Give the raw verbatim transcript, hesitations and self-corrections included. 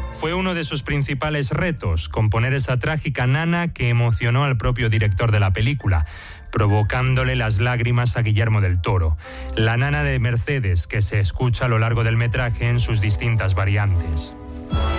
Fue uno de sus principales retos, componer esa trágica nana que emocionó al propio director de la película, provocándole las lágrimas a Guillermo del Toro. La nana de Mercedes, que se escucha a lo largo del metraje en sus distintas variantes.